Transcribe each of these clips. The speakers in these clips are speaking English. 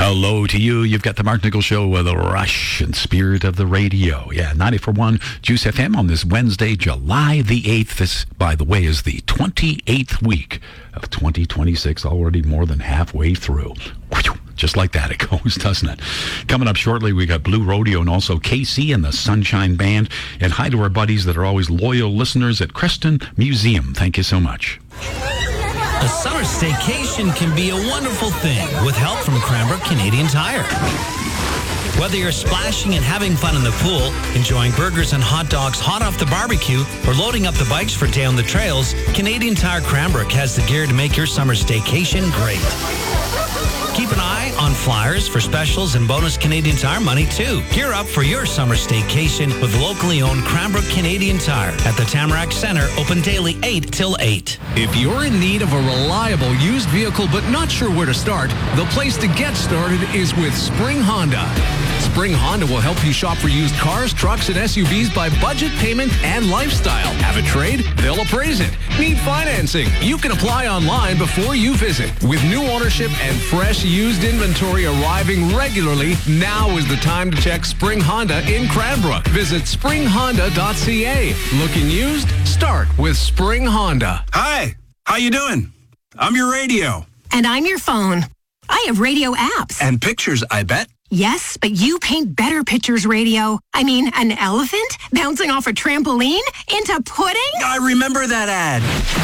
Hello to you. You've got the Mark Nichols Show with the rush and spirit of the radio. Yeah, 94.1 Juice FM on this Wednesday, July the 8th. This, by the way, is the 28th week of 2026, already more than halfway through. Just like that it goes, doesn't it? Coming up shortly, we got Blue Rodeo and also KC and the Sunshine Band. And hi to our buddies that are always loyal listeners at Creston Museum. Thank you so much. A summer staycation can be a wonderful thing with help from Cranbrook Canadian Tire. Whether you're splashing and having fun in the pool, enjoying burgers and hot dogs hot off the barbecue, or loading up the bikes for down the trails, Canadian Tire Cranbrook has the gear to make your summer staycation great. Keep an eye on flyers for specials and bonus Canadian Tire money, too. Gear up for your summer staycation with locally owned Cranbrook Canadian Tire at the Tamarack Centre, open daily 8 till 8. If you're in need of a reliable used vehicle but not sure where to start, the place to get started is with Spring Honda. Spring Honda will help you shop for used cars, trucks, and SUVs by budget, payment, and lifestyle. Have a trade? They'll appraise it. Need financing? You can apply online before you visit. With new ownership and fresh used inventory arriving regularly, now is the time to check Spring Honda in Cranbrook. Visit springhonda.ca. Looking used? Start with Spring Honda. Hi, how you doing? I'm your radio. And I'm your phone. I have radio apps. And pictures, I bet. Yes, but you paint better pictures, radio. I mean, an elephant bouncing off a trampoline into pudding? I remember that ad.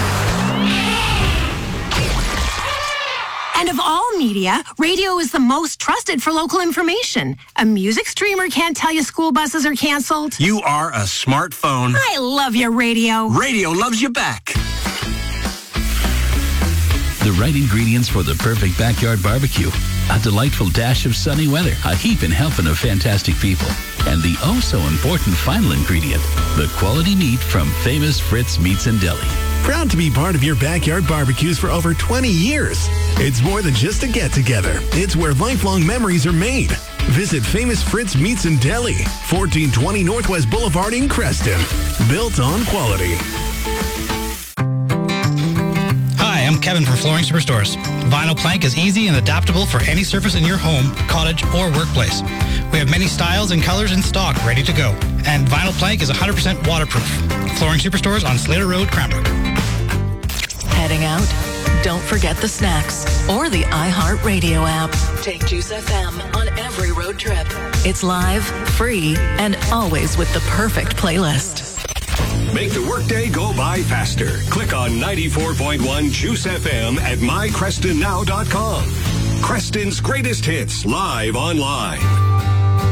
And of all media, radio is the most trusted for local information. A music streamer can't tell you school buses are canceled. You are a smartphone. I love your radio. Radio loves you back. The right ingredients for the perfect backyard barbecue. A delightful dash of sunny weather, a heaping helping of fantastic people. And the oh-so-important final ingredient, the quality meat from famous Fritz Meats and Deli. Proud to be part of your backyard barbecues for over 20 years. It's more than just a get-together. It's where lifelong memories are made. Visit Famous Fritz Meats and Deli, 1420 Northwest Boulevard in Creston. Built on quality. Hi, I'm Kevin from Flooring Superstores. Vinyl plank is easy and adaptable for any surface in your home, cottage, or workplace. We have many styles and colors in stock ready to go. And vinyl plank is 100% waterproof. Flooring Superstores on Slater Road, Cranbrook. Heading out? Don't forget the snacks or the iHeartRadio app. Take Juice FM on every road trip. It's live, free, and always with the perfect playlist. Make the workday go by faster. Click on 94.1 Juice FM at mycrestonnow.com. Creston's greatest hits live online.